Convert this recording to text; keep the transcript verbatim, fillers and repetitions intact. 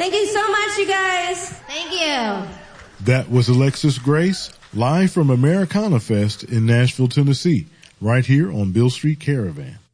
Thank you so much, you guys. Thank you. That was Alexis Grace, live from Americana Fest in Nashville, Tennessee, right here on Beale Street Caravan.